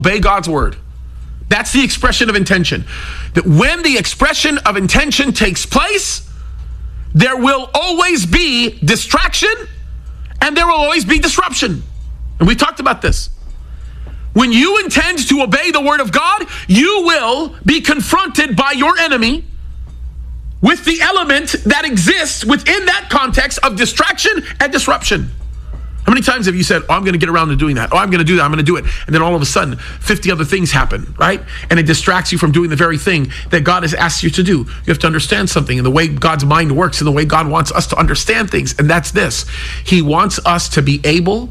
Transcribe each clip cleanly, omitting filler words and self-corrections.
obey God's word. That's the expression of intention. That when the expression of intention takes place, there will always be distraction and there will always be disruption. And we talked about this. When you intend to obey the word of God, you will be confronted by your enemy with the element that exists within that context of distraction and disruption. How many times have you said, oh, I'm going to get around to doing that. Oh, I'm going to do that. I'm going to do it. And then all of a sudden, 50 other things happen, right? And it distracts you from doing the very thing that God has asked you to do. You have to understand something in the way God's mind works and the way God wants us to understand things. And that's this. He wants us to be able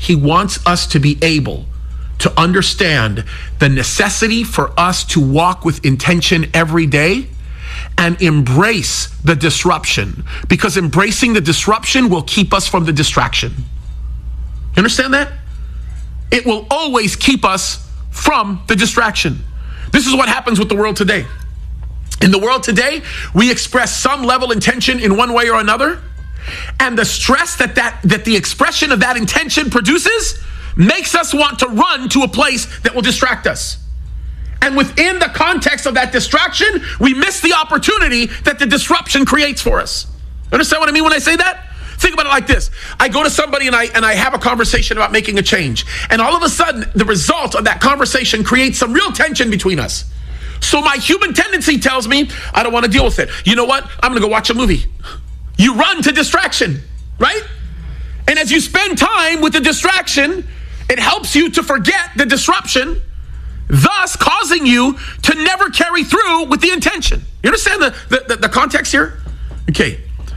to understand the necessity for us to walk with intention every day and embrace the disruption, because embracing the disruption will keep us from the distraction. You understand that? It will always keep us from the distraction. This is what happens with the world today. In the world today, we express some level of intention in one way or another, and the stress that the expression of that intention produces makes us want to run to a place that will distract us. And within the context of that distraction, we miss the opportunity that the disruption creates for us. Understand what I mean when I say that? Think about it like this. I go to somebody and I have a conversation about making a change. And all of a sudden, the result of that conversation creates some real tension between us. So my human tendency tells me, I don't want to deal with it. You know what? I'm going to go watch a movie. You run to distraction, right? And as you spend time with the distraction, it helps you to forget the disruption, thus causing you to never carry through with the intention. You understand the context here? Okay.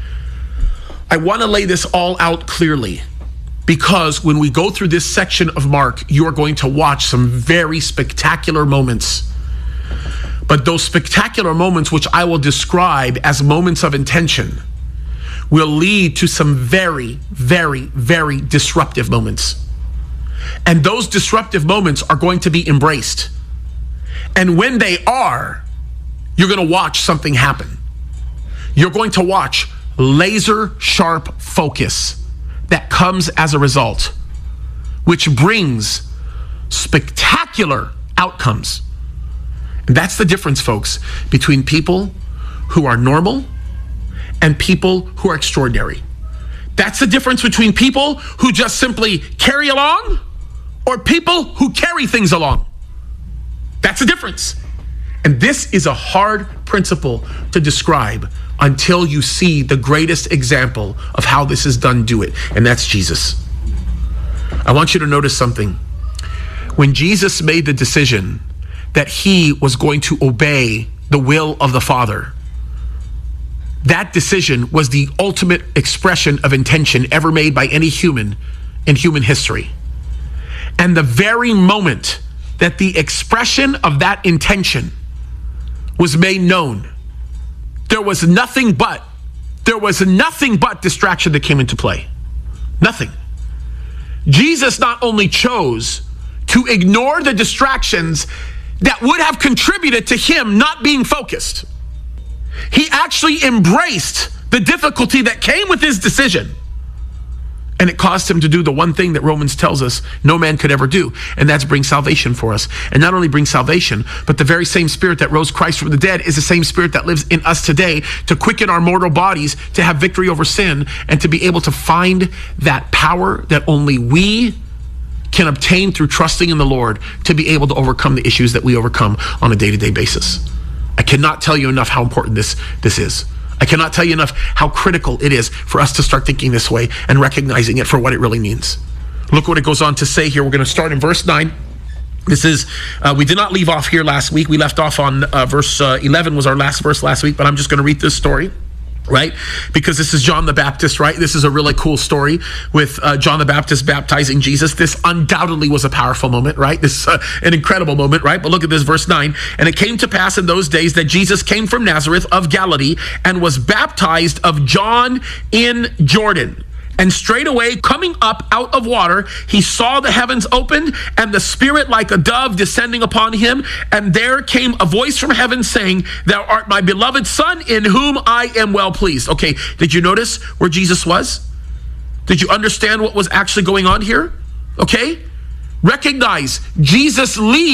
I want to lay this all out clearly, because when we go through this section of Mark, you are going to watch some very spectacular moments. But those spectacular moments, which I will describe as moments of intention, will lead to some very, very, very disruptive moments. And those disruptive moments are going to be embraced. And when they are, you're going to watch something happen. You're going to watch laser sharp focus that comes as a result, which brings spectacular outcomes. And that's the difference, folks, between people who are normal and people who are extraordinary. That's the difference between people who just simply carry along or people who carry things along. That's the difference. And this is a hard principle to describe until you see the greatest example of how this is done do it, and that's Jesus. I want you to notice something. When Jesus made the decision that he was going to obey the will of the Father, that decision was the ultimate expression of intention ever made by any human in human history. And the very moment that the expression of that intention was made known, there was nothing but distraction that came into play. Nothing. Jesus not only chose to ignore the distractions that would have contributed to him not being focused, he actually embraced the difficulty that came with his decision. And it caused him to do the one thing that Romans tells us no man could ever do, and that's bring salvation for us. And not only bring salvation, but the very same Spirit that rose Christ from the dead is the same Spirit that lives in us today to quicken our mortal bodies, to have victory over sin, and to be able to find that power that only we can obtain through trusting in the Lord to be able to overcome the issues that we overcome on a day-to-day basis. I cannot tell you enough how important this is. I cannot tell you enough how critical it is for us to start thinking this way and recognizing it for what it really means. Look what it goes on to say here. We're going to start in verse 9. This is, we did not leave off here last week. We left off on verse 11 was our last verse last week, but I'm just going to read this story, right? Because this is John the Baptist, right? This is a really cool story with John the Baptist baptizing Jesus. This undoubtedly was a powerful moment, right? This is an incredible moment, right? But look at this, verse 9. And it came to pass in those days that Jesus came from Nazareth of Galilee and was baptized of John in Jordan. And straightway, coming up out of water, he saw the heavens opened and the Spirit like a dove descending upon him. And there came a voice from heaven saying, "Thou art my beloved Son, in whom I am well pleased." Okay, did you notice where Jesus was? Did you understand what was actually going on here? Okay, Recognize Jesus leads